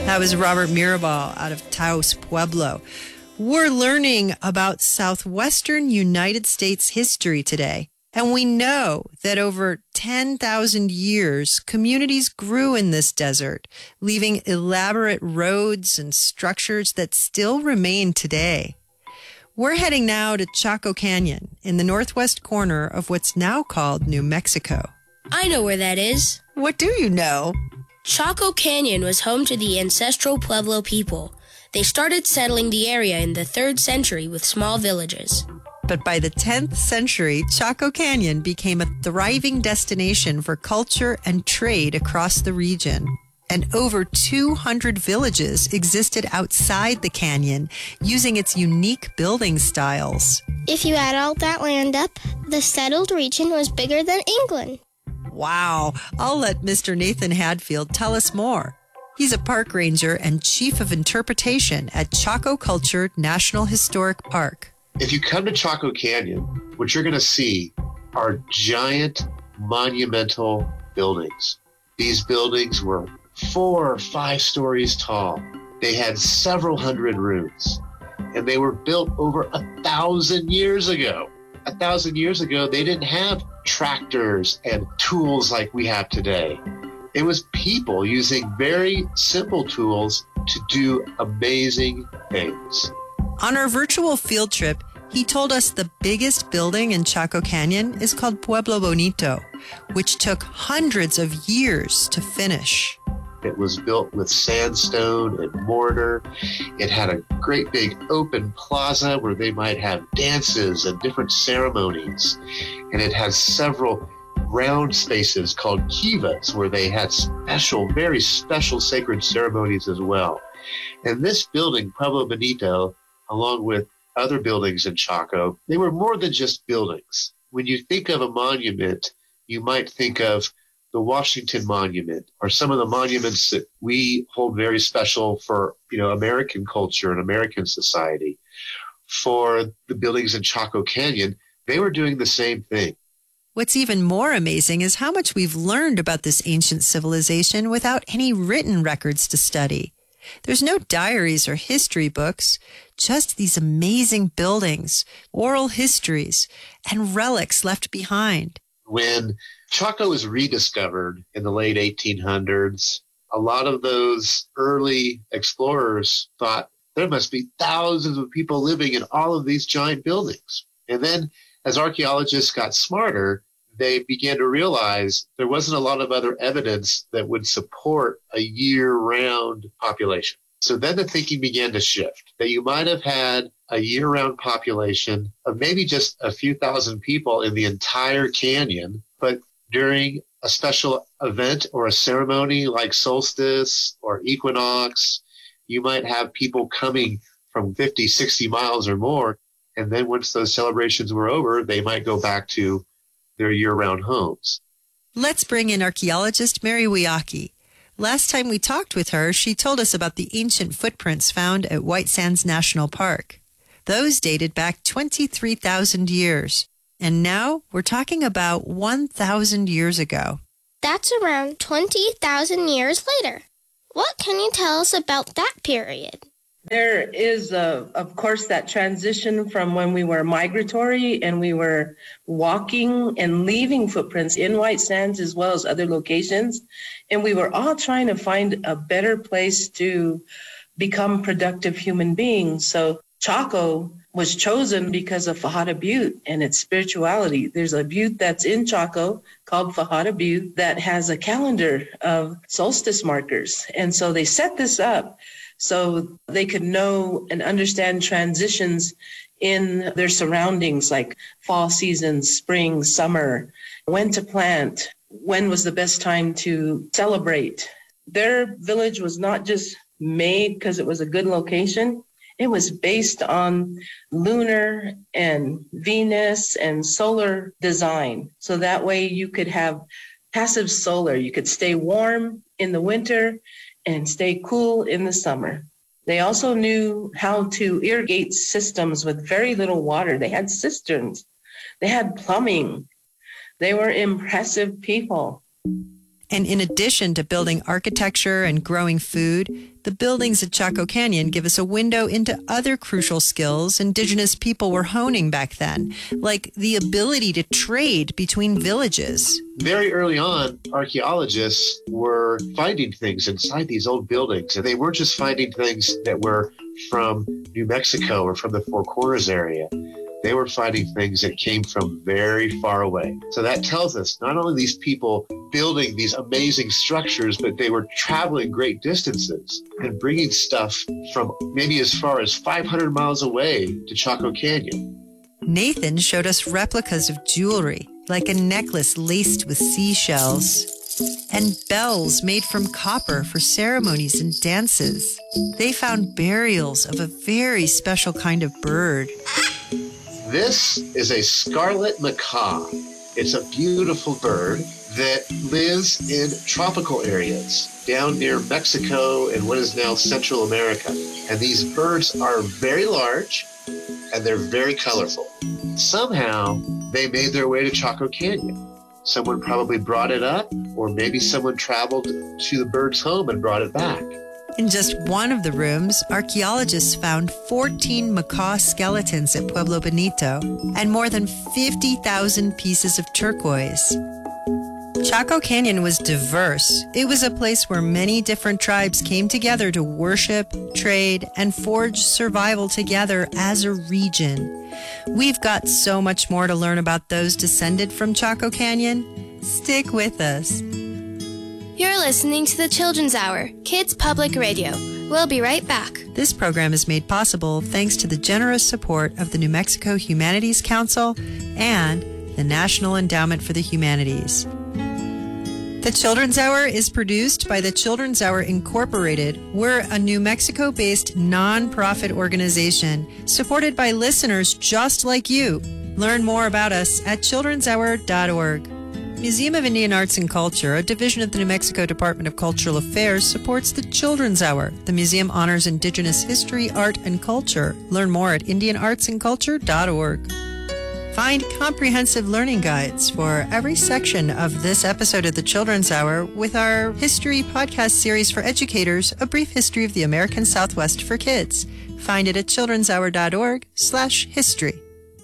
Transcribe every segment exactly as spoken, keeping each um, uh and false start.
That was Robert Mirabal out of Taos Pueblo. We're learning about southwestern United States history today. And we know that over ten thousand years, communities grew in this desert, leaving elaborate roads and structures that still remain today. We're heading now to Chaco Canyon in the northwest corner of what's now called New Mexico. I know where that is. What do you know? Chaco Canyon was home to the ancestral Pueblo people. They started settling the area in the third century with small villages. But by the tenth century, Chaco Canyon became a thriving destination for culture and trade across the region. And over two hundred villages existed outside the canyon, using its unique building styles. If you add all that land up, the settled region was bigger than England. Wow. I'll let Mister Nathan Hadfield tell us more. He's a park ranger and chief of interpretation at Chaco Culture National Historic Park. If you come to Chaco Canyon, what you're going to see are giant monumental buildings. These buildings were four or five stories tall. They had several hundred rooms, and they were built over a thousand years ago. A thousand years ago, they didn't have tractors and tools like we have today. It was people using very simple tools to do amazing things. On our virtual field trip, he told us the biggest building in Chaco Canyon is called Pueblo Bonito, which took hundreds of years to finish. It was built with sandstone and mortar. It had a great big open plaza where they might have dances and different ceremonies. And it has several round spaces called kivas where they had special, very special sacred ceremonies as well. And this building, Pueblo Bonito, along with other buildings in Chaco, they were more than just buildings. When you think of a monument, you might think of the Washington Monument or some of the monuments that we hold very special for, you know, American culture and American society. For the buildings in Chaco Canyon, they were doing the same thing. What's even more amazing is how much we've learned about this ancient civilization without any written records to study. There's no diaries or history books, just these amazing buildings, oral histories, and relics left behind. When Chaco was rediscovered in the late eighteen hundreds, a lot of those early explorers thought there must be thousands of people living in all of these giant buildings. And then as archaeologists got smarter, they began to realize there wasn't a lot of other evidence that would support a year-round population. So then the thinking began to shift, that you might have had a year-round population of maybe just a few thousand people in the entire canyon, but during a special event or a ceremony like solstice or equinox, you might have people coming from fifty, sixty miles or more. And then once those celebrations were over, they might go back to their year-round homes. Let's bring in archaeologist Mary Wiaki. Last time we talked with her, she told us about the ancient footprints found at White Sands National Park. Those dated back twenty-three thousand years. And now we're talking about one thousand years ago. That's around twenty thousand years later. What can you tell us about that period? There is, uh, of course, that transition from when we were migratory and we were walking and leaving footprints in White Sands as well as other locations. And we were all trying to find a better place to become productive human beings. So Chaco was chosen because of Fajada Butte and its spirituality. There's a butte that's in Chaco called Fajada Butte that has a calendar of solstice markers. And so they set this up so they could know and understand transitions in their surroundings, like fall seasons, spring, summer, when to plant, when was the best time to celebrate. Their village was not just made because it was a good location. It was based on lunar and Venus and solar design. So that way you could have passive solar. You could stay warm in the winter and stay cool in the summer. They also knew how to irrigate systems with very little water. They had cisterns. They had plumbing. They were impressive people. And in addition to building architecture and growing food, the buildings at Chaco Canyon give us a window into other crucial skills indigenous people were honing back then, like the ability to trade between villages. Very early on, archaeologists were finding things inside these old buildings, and they weren't just finding things that were from New Mexico or from the Four Corners area. They were finding things that came from very far away. So that tells us not only these people building these amazing structures, but they were traveling great distances and bringing stuff from maybe as far as five hundred miles away to Chaco Canyon. Nathan showed us replicas of jewelry, like a necklace laced with seashells, and bells made from copper for ceremonies and dances. They found burials of a very special kind of bird. This is a scarlet macaw. It's a beautiful bird that lives in tropical areas down near Mexico and what is now Central America. And these birds are very large and they're very colorful. Somehow they made their way to Chaco Canyon. Someone probably brought it up, or maybe someone traveled to the bird's home and brought it back. In just one of the rooms, archaeologists found fourteen macaw skeletons at Pueblo Bonito and more than fifty thousand pieces of turquoise. Chaco Canyon was diverse. It was a place where many different tribes came together to worship, trade, and forge survival together as a region. We've got so much more to learn about those descended from Chaco Canyon. Stick with us. You're listening to the Children's Hour, Kids Public Radio. We'll be right back. This program is made possible thanks to the generous support of the New Mexico Humanities Council and the National Endowment for the Humanities. The Children's Hour is produced by the Children's Hour Incorporated. We're a New Mexico-based nonprofit organization supported by listeners just like you. Learn more about us at children's hour dot org. Museum of Indian Arts and Culture, a division of the New Mexico Department of Cultural Affairs, supports the Children's Hour. The museum honors Indigenous history, art, and culture. Learn more at indian arts and culture dot org. Find comprehensive learning guides for every section of this episode of the Children's Hour with our history podcast series for educators, A Brief History of the American Southwest for Kids. Find it at children's hour dot org slash history.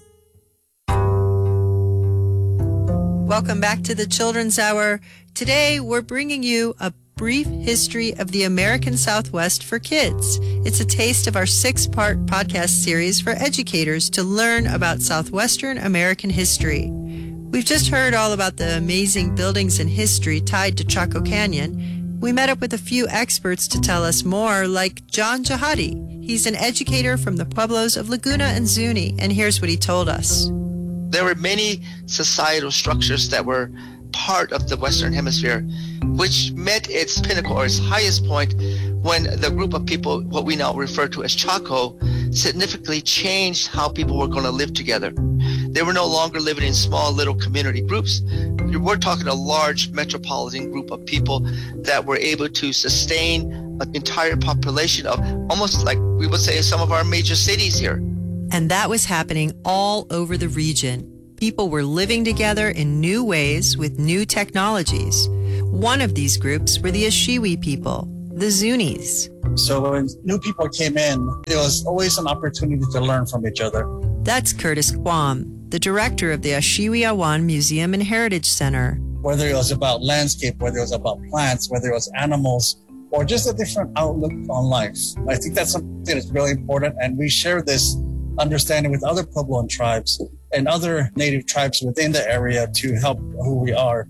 Welcome back to the Children's Hour. Today, we're bringing you a brief history of the American Southwest for kids. It's a taste of our six-part podcast series for educators to learn about Southwestern American history. We've just heard all about the amazing buildings and history tied to Chaco Canyon. We met up with a few experts to tell us more, like John Jahadi. He's an educator from the pueblos of Laguna and Zuni, and here's what he told us. There were many societal structures that were part of the Western Hemisphere, which met its pinnacle or its highest point when the group of people, what we now refer to as Chaco, significantly changed how people were going to live together. They were no longer living in small little community groups. We're talking a large metropolitan group of people that were able to sustain an entire population of almost like we would say some of our major cities here. And that was happening all over the region. People were living together in new ways with new technologies. One of these groups were the Ashiwi people, the Zunis. So when new people came in, there was always an opportunity to learn from each other. That's Curtis Quam, the director of the Ashiwi Awan Museum and Heritage Center. Whether it was about landscape, whether it was about plants, whether it was animals, or just a different outlook on life. I think that's something that's really important, and we share this understanding with other Puebloan tribes and other native tribes within the area to help who we are.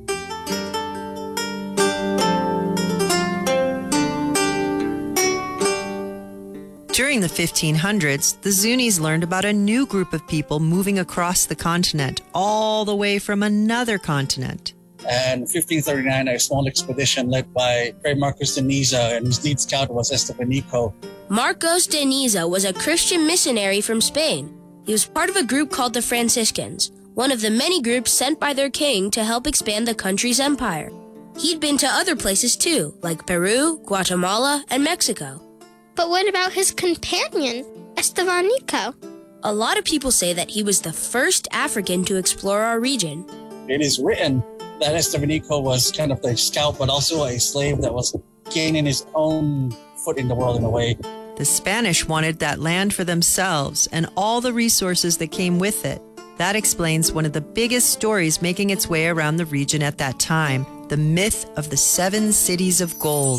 During the fifteen hundreds, the Zunis learned about a new group of people moving across the continent, all the way from another continent. And in fifteen thirty-nine, a small expedition led by Fray Marcos de Niza, and his lead scout was Estevanico. Marcos de Niza was a Christian missionary from Spain. He was part of a group called the Franciscans, one of the many groups sent by their king to help expand the country's empire. He'd been to other places too, like Peru, Guatemala, and Mexico. But what about his companion, Estevanico? A lot of people say that he was the first African to explore our region. It is written that Estevanico was kind of a scout, but also a slave that was gaining his own foot in the world in a way. The Spanish wanted that land for themselves and all the resources that came with it. That explains one of the biggest stories making its way around the region at that time, the myth of the seven cities of gold.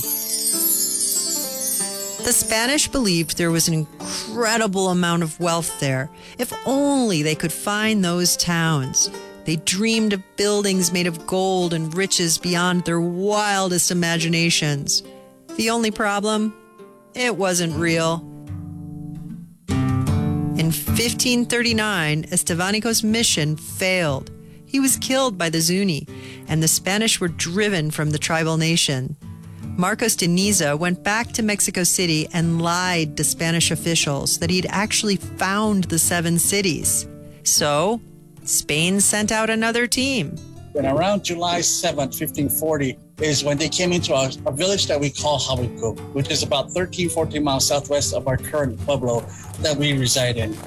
The Spanish believed there was an incredible amount of wealth there. If only they could find those towns. They dreamed of buildings made of gold and riches beyond their wildest imaginations. The only problem? It wasn't real. In fifteen thirty-nine, Estevanico's mission failed. He was killed by the Zuni, and the Spanish were driven from the tribal nation. Marcos de Niza went back to Mexico City and lied to Spanish officials that he'd actually found the seven cities. So, Spain sent out another team. And around July seventh, fifteen forty, is when they came into a, a village that we call Hawico, which is about thirteen, fourteen miles southwest of our current pueblo that we reside in.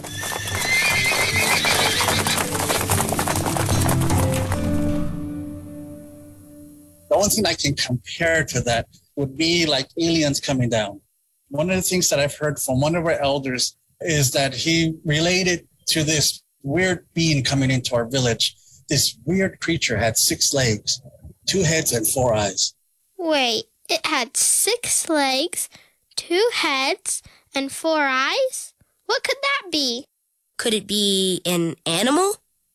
The only thing I can compare to that would be like aliens coming down. One of the things that I've heard from one of our elders is that he related to this weird being coming into our village. This weird creature had six legs, two heads, and four eyes. Wait, it had six legs, two heads, and four eyes? What could that be? Could it be an animal?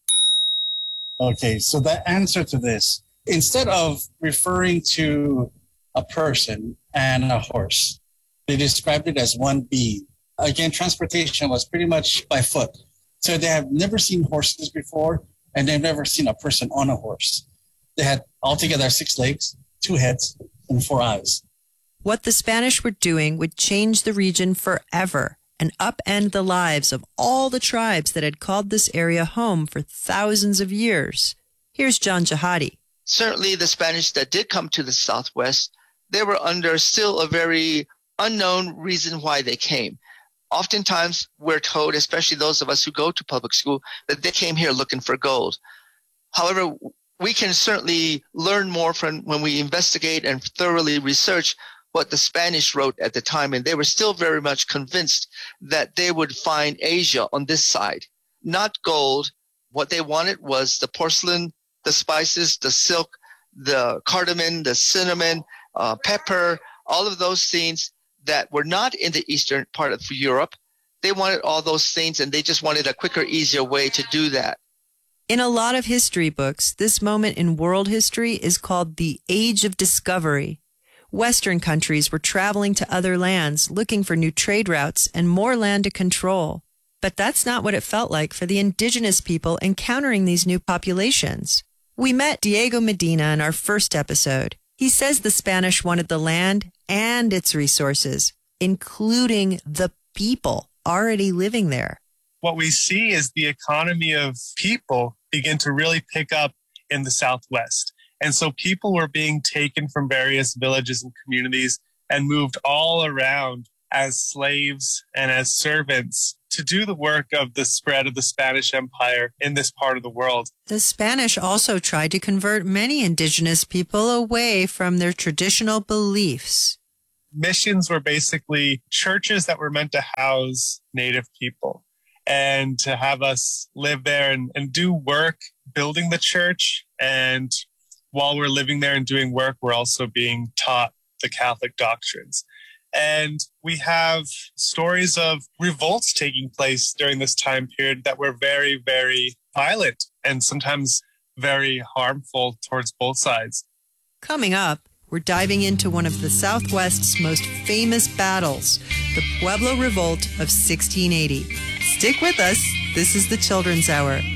Okay, so the answer to this, instead of referring to a person and a horse, they described it as one being. Again, transportation was pretty much by foot. So they have never seen horses before, and they've never seen a person on a horse. They had altogether six legs, two heads, and four eyes. What the Spanish were doing would change the region forever and upend the lives of all the tribes that had called this area home for thousands of years. Here's John Jihadi. Certainly the Spanish that did come to the Southwest, they were under still a very unknown reason why they came. Oftentimes, we're told, especially those of us who go to public school, that they came here looking for gold. However, we can certainly learn more from when we investigate and thoroughly research what the Spanish wrote at the time, and they were still very much convinced that they would find Asia on this side. Not gold. What they wanted was the porcelain, the spices, the silk, the cardamom, the cinnamon, uh, pepper, all of those things that were not in the eastern part of Europe. They wanted all those things, and they just wanted a quicker, easier way to do that. In a lot of history books, this moment in world history is called the Age of Discovery. Western countries were traveling to other lands, looking for new trade routes and more land to control. But that's not what it felt like for the indigenous people encountering these new populations. We met Diego Medina in our first episode. He says the Spanish wanted the land and its resources, including the people already living there. What we see is the economy of people begin to really pick up in the Southwest. And so people were being taken from various villages and communities and moved all around as slaves and as servants to do the work of the spread of the Spanish Empire in this part of the world. The Spanish also tried to convert many indigenous people away from their traditional beliefs. Missions were basically churches that were meant to house Native people and to have us live there and, and do work building the church. And while we're living there and doing work, we're also being taught the Catholic doctrines. And we have stories of revolts taking place during this time period that were very, very violent and sometimes very harmful towards both sides. Coming up, we're diving into one of the Southwest's most famous battles, the Pueblo Revolt of sixteen eighty. Stick with us. This is the Children's Hour.